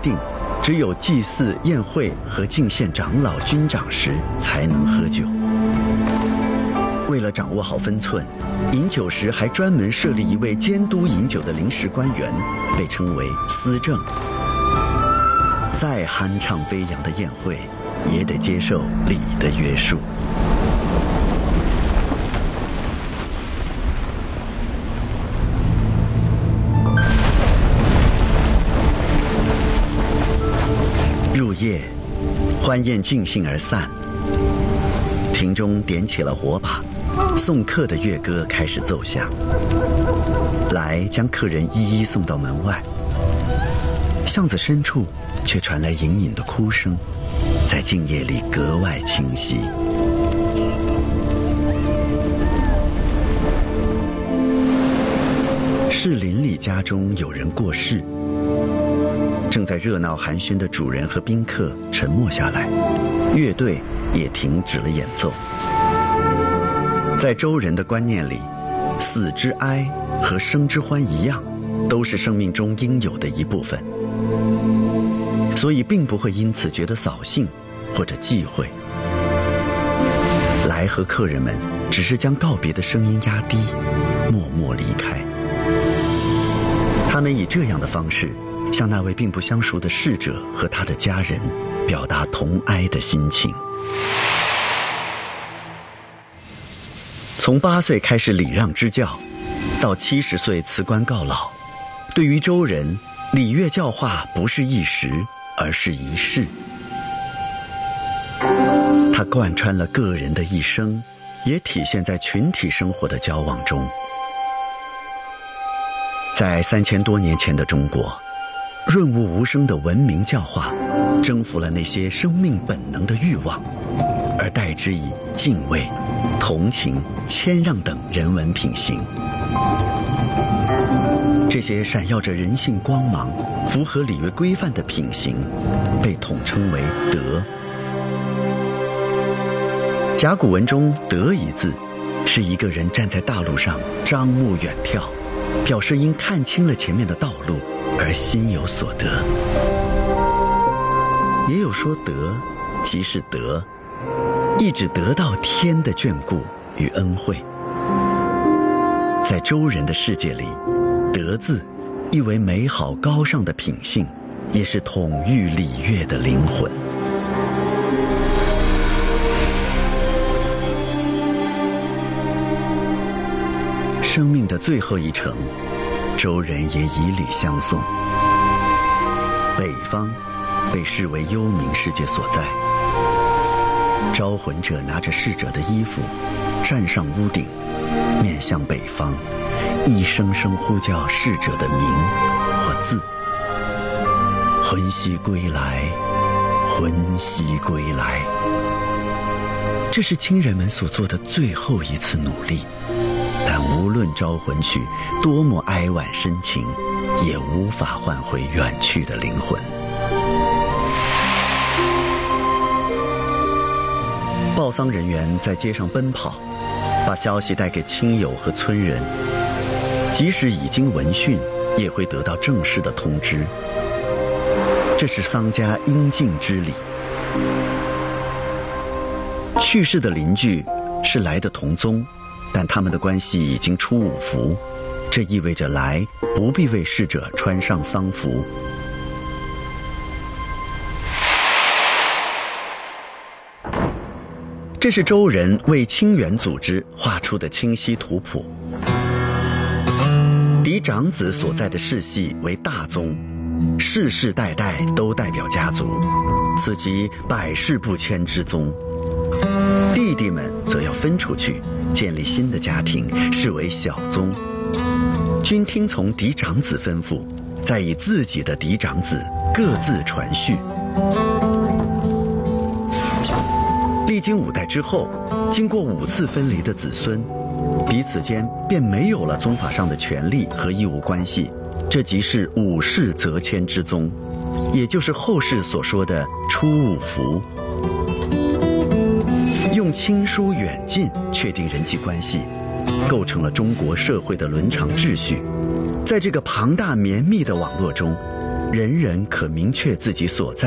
定，只有祭祀、宴会和敬献长老、军长时才能喝酒。为了掌握好分寸，饮酒时还专门设立一位监督饮酒的临时官员，被称为司正。再酣畅飞扬的宴会，也得接受礼的约束。入夜，欢宴尽兴而散，庭中点起了火把，送客的乐歌开始奏响。来将客人一一送到门外，巷子深处却传来隐隐的哭声，在静夜里格外清晰。是邻里家中有人过世，正在热闹寒暄的主人和宾客沉默下来，乐队也停止了演奏。在周人的观念里，死之哀和生之欢一样，都是生命中应有的一部分，所以并不会因此觉得扫兴或者忌讳。来和客人们只是将告别的声音压低，默默离开。他们以这样的方式向那位并不相熟的逝者和他的家人表达同哀的心情。从8岁开始礼让支教，到70岁辞官告老，对于周人，礼乐教化不是一时，而是一世。它贯穿了个人的一生，也体现在群体生活的交往中。在3000多年前的中国，润物无声的文明教化征服了那些生命本能的欲望，而代之以敬畏、同情、谦让等人文品行。这些闪耀着人性光芒、符合礼乐规范的品行，被统称为德。甲骨文中“德”一字，是一个人站在大路上张目远眺，表示因看清了前面的道路而心有所得。也有说德即是德，意指得到天的眷顾与恩惠。在周人的世界里，德字意为美好高尚的品性，也是统御礼乐的灵魂。生命的最后一程，周人也以礼相送。北方被视为幽冥世界所在，招魂者拿着逝者的衣服，站上屋顶，面向北方，一声声呼叫逝者的名或字：魂兮归来，魂兮归来。这是亲人们所做的最后一次努力，但无论招魂曲多么哀婉深情，也无法唤回远去的灵魂。报丧人员在街上奔跑，把消息带给亲友和村人，即使已经闻讯，也会得到正式的通知。这是丧家应尽之礼。去世的邻居是来的同宗，但他们的关系已经出五服，这意味着来不必为逝者穿上丧服。这是周人为清源组织画出的清晰图谱。嫡长子所在的世系为大宗，世世代代都代表家族，此即百世不迁之宗。弟弟们则要分出去，建立新的家庭，视为小宗。均听从嫡长子吩咐，再以自己的嫡长子各自传续。历经5代之后，经过5次分离的子孙，彼此间便没有了宗法上的权利和义务关系，这即是5世则迁之宗，也就是后世所说的出五服。用亲疏远近确定人际关系，构成了中国社会的伦常秩序。在这个庞大绵密的网络中， 人人可明确自己所在。